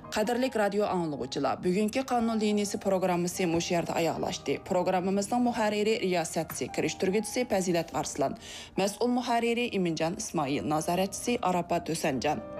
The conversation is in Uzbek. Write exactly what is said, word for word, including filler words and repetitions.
Qadrlik radio anglag'uchilar, bugungi qonun liniyasi programmasi mush yerda oyoqlashdi. Programmamizning muharriri riyosatchisi, kirishtirguvchisi Fazilat Arslan, mas'ul muharriri Iminjon Ismoil, nazoratchisi Arafat Husanjon.